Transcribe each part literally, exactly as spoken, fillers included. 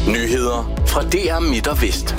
Nyheder fra D R Midt og Vest.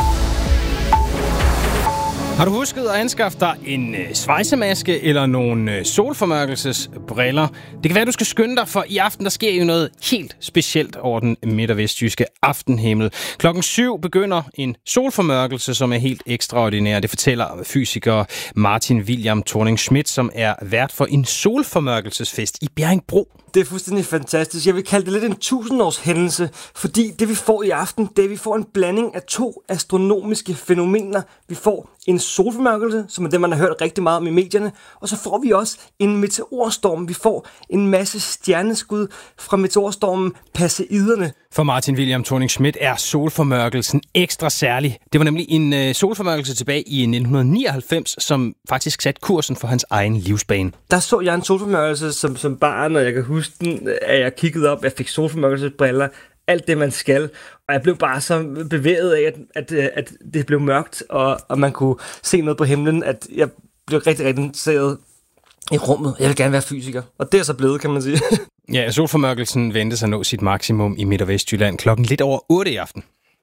Har du husket at anskaffe dig en øh, svejsemaske eller nogle øh, solformørkelsesbriller? Det kan være, du skal skynde dig, for i aften der sker jo noget helt specielt over den midt- og vestjyske aftenhimmel. Klokken syv begynder en solformørkelse, som er helt ekstraordinær. Det fortæller fysiker Martin William Thorning-Schmidt, som er vært for en solformørkelsesfest i Bjerringbro. Det er fuldstændig fantastisk. Jeg vil kalde det lidt en tusindårs hændelse, fordi det vi får i aften, det er, at vi får en blanding af to astronomiske fænomener. Vi får en solformørkelse, som er det, man har hørt rigtig meget om i medierne, og så får vi også en meteorstorm. Vi får en masse stjerneskud fra meteorstormen Perseiderne. For Martin William Thorning-Schmidt er solformørkelsen ekstra særlig. Det var nemlig en øh, solformørkelse tilbage i nitten nioghalvfems, som faktisk satte kursen for hans egen livsbane. Der så jeg en solformørkelse som, som barn, og jeg kan huske den, at jeg kiggede op, jeg fik solformørkelsesbriller, alt det man skal, og jeg blev bare så bevæget af, at, at, at det blev mørkt, og, og man kunne se noget på himlen, at jeg blev rigtig, rigtig interesseret i rummet. Jeg vil gerne være fysiker, og det er så blevet, kan man sige. Ja, solformørkelsen ventes at nå sit maksimum i Midt- og Vestjylland klokken lidt over otte i aften.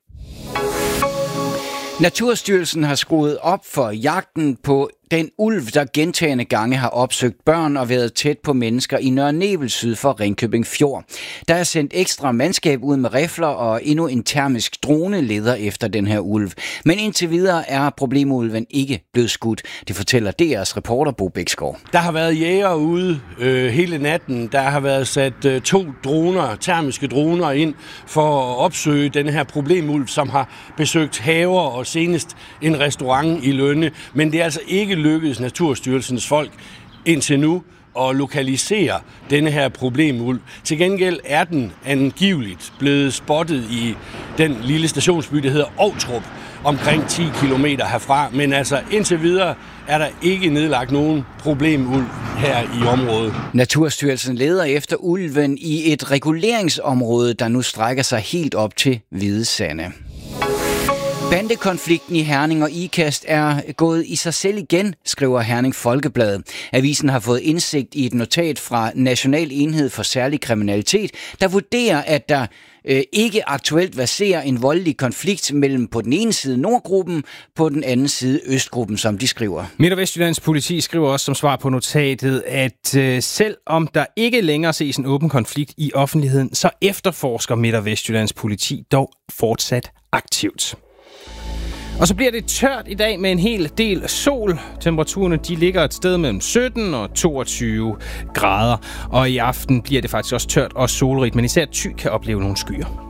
Naturstyrelsen har skruet op for jagten på den ulv, der gentagne gange har opsøgt børn og været tæt på mennesker i Nørre Nebel syd for Ringkøbing Fjord. Der er sendt ekstra mandskab ud med rifler, og endnu en termisk drone leder efter den her ulv. Men indtil videre er problemulven ikke blevet skudt. Det fortæller D R's reporter Bo Bæksgaard. Der har været jægere ude øh, hele natten. Der har været sat øh, to droner, termiske droner ind for at opsøge den her problemulv, som har besøgt haver og senest en restaurant i Lønne. Men det er altså ikke lykkedes Naturstyrelsens folk indtil nu at lokalisere denne her problemulv. Til gengæld er den angiveligt blevet spottet i den lille stationsby, der hedder Ovtrup, omkring ti kilometer herfra. Men altså indtil videre er der ikke nedlagt nogen problemulv her i området. Naturstyrelsen leder efter ulven i et reguleringsområde, der nu strækker sig helt op til Hvide Sande. Bandekonflikten i Herning og Ikast er gået i sig selv igen, skriver Herning Folkeblad. Avisen har fået indsigt i et notat fra National Enhed for Særlig Kriminalitet, der vurderer, at der øh, ikke aktuelt verserer en voldelig konflikt mellem på den ene side Nordgruppen, på den anden side Østgruppen, som de skriver. Midt- og Vestjyllands politi skriver også som svar på notatet, at øh, selv om der ikke længere ses en åben konflikt i offentligheden, så efterforsker Midt- og Vestjyllands politi dog fortsat aktivt. Og så bliver det tørt i dag med en hel del sol. Temperaturerne de ligger et sted mellem sytten og toogtyve grader. Og i aften bliver det faktisk også tørt og solrigt, men især Thy kan opleve nogle skyer.